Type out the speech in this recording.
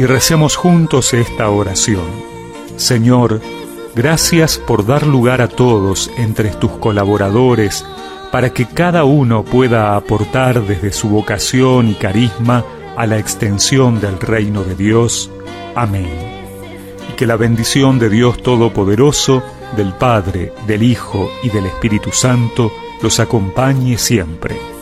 y recemos juntos esta oración. Señor, gracias por dar lugar a todos entre tus colaboradores para que cada uno pueda aportar desde su vocación y carisma a la extensión del reino de Dios. Amén. Y que la bendición de Dios Todopoderoso, del Padre, del Hijo y del Espíritu Santo los acompañe siempre.